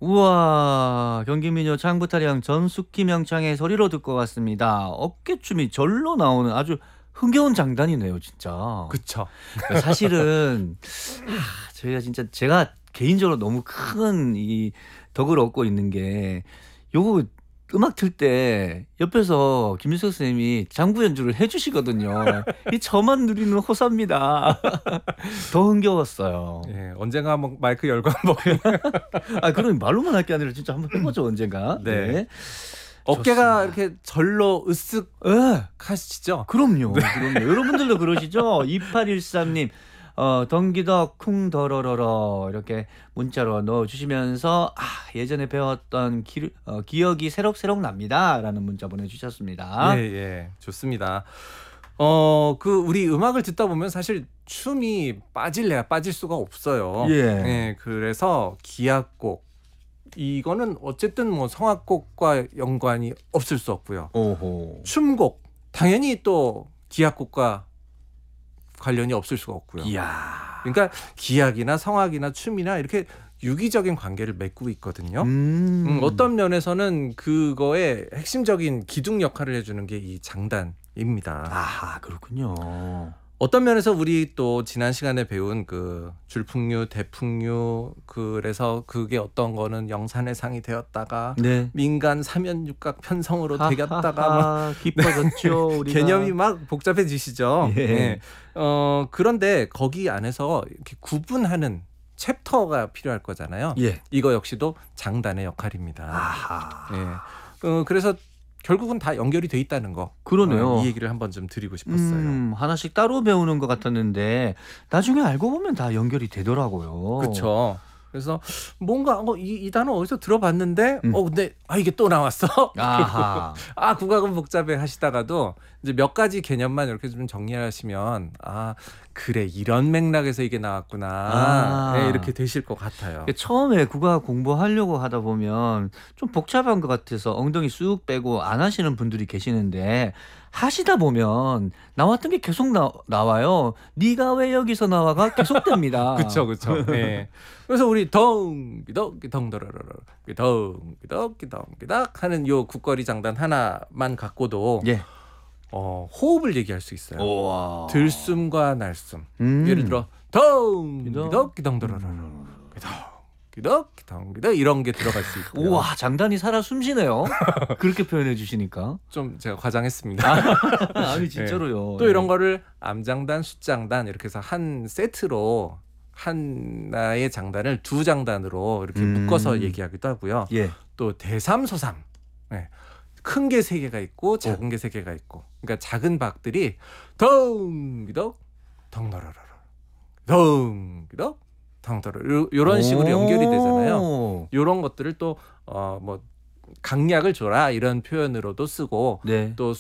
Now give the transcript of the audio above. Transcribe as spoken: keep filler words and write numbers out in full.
우와, 경기민요 창부타령 전숙희 명창의 소리로 듣고 갔습니다. 어깨춤이 절로 나오는 아주 흥겨운 장단이네요, 진짜. 그쵸. 그러니까 사실은 아, 저희가 진짜 제가 개인적으로 너무 큰 이 덕을 얻고 있는 게 요거 음악 틀 때 옆에서 김윤석 선생님이 장구 연주를 해주시거든요. 이 저만 누리는 호사입니다. 더 흥겨웠어요. 예, 언젠가 한번 마이크 열고 한번 아, 그럼 말로만 할 게 아니라 진짜 한번 해보죠, 언젠가. 네. 어깨가 좋습니다. 이렇게 절로 으쓱 예. 하시죠? 그럼요. 그럼요. 여러분들도 그러시죠? 이팔일삼 님. 어, 덩기덕 쿵더러러러 이렇게 문자로 넣어주시면서 아, 예전에 배웠던 기, 어, 기억이 새록새록 납니다라는 문자 보내주셨습니다. 예, 예, 좋습니다. 어, 그 우리 음악을 듣다 보면 사실 춤이 빠질래야 빠질 수가 없어요. 예. 예, 그래서 기악곡 이거는 어쨌든 뭐 성악곡과 연관이 없을 수 없고요. 오호. 춤곡 당연히 또 기악곡과 관련이 없을 수가 없고요. 이야. 그러니까 기악이나 성악이나 춤이나 이렇게 유기적인 관계를 맺고 있거든요. 음. 음, 어떤 면에서는 그거의 핵심적인 기둥 역할을 해주는 게 이 장단입니다. 아, 그렇군요. 어떤 면에서 우리 또 지난 시간에 배운 그 줄풍류, 대풍류 그래서 그게 어떤 거는 영산의 상이 되었다가 네. 민간 삼연육각 편성으로 되겼다가 막 하하하, 깊어졌죠. 우리가. 개념이 막 복잡해지시죠. 예. 네. 어, 그런데 거기 안에서 이렇게 구분하는 챕터가 필요할 거잖아요. 예. 이거 역시도 장단의 역할입니다. 아하. 예. 어, 그래서 결국은 다 연결이 돼 있다는 거. 그러네요. 어, 이 얘기를 한번 좀 드리고 싶었어요. 음, 하나씩 따로 배우는 것 같았는데 나중에 알고 보면 다 연결이 되더라고요. 그렇죠. 그래서 뭔가 어, 이, 이 단어 어디서 들어봤는데 음. 어 근데 아 이게 또 나왔어. 아하. 아 국악은 복잡해 하시다가도 이제 몇 가지 개념만 이렇게 좀 정리하시면 아 그래 이런 맥락에서 이게 나왔구나. 아. 네, 이렇게 되실 것 같아요. 처음에 국악 공부하려고 하다 보면 좀 복잡한 것 같아서 엉덩이 쑥 빼고 안 하시는 분들이 계시는데 하시다 보면 나왔던 게 계속 나, 나와요. 네가 왜 여기서 나와가 계속됩니다. 그렇죠, 그렇죠. 네. 그래서 우리 덩기덕기 덩더러러러 덩기덕기 덩기덕 하는 요 국거리 장단 하나만 갖고도 예. 어, 호흡을 얘기할 수 있어요. 우와. 들숨과 날숨. 음. 예를 들어 덩기덕기 덩더러러 기덕기 덩기덕 이런 게 들어갈 수 있고요. 우와, 장단이 살아 숨쉬네요. 그렇게 표현해 주시니까. 좀 제가 과장했습니다. 아니 진짜로요. 또 이런 거를 암장단, 숫장단 이렇게 해서 한 세트로 하나의 장단을 두 장단으로 이렇게 음. 묶어서 얘기하기도 하고요. 예. 또 대삼소삼. 네. 큰 게 세 개가 있고 작은 게 세 개가 있고. 그러니까 작은 박들이 덩기덕 덩더러러러 덩기덕 덩더러 이런 식으로 연결이 되잖아요. 이런 것들을 또 어 뭐 강약을 줘라 이런 표현으로도 쓰고 네. 또